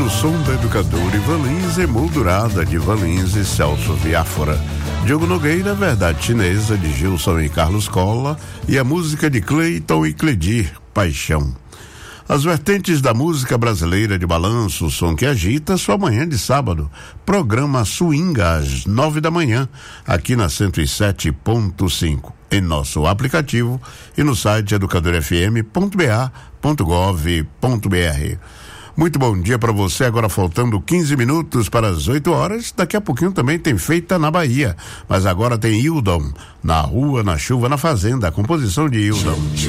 o som da educadora Ivan Lins, emoldurada de Ivan Lins e Celso Viáfora. Diogo Nogueira, Verdade Chinesa, de Gilson e Carlos Colla, e a música de Cleiton e Cledir, Paixão. As vertentes da música brasileira de balanço, o som que agita, sua manhã de sábado. Programa Swinga às 9 da manhã, aqui na 107.5, em nosso aplicativo e no site educadorfm.ba.gov.br. Muito bom dia para você, agora faltando 15 minutos para as 8 horas, daqui a pouquinho também tem Feita na Bahia, mas agora tem Hildon, na rua, na chuva, na fazenda, a composição de Hildon.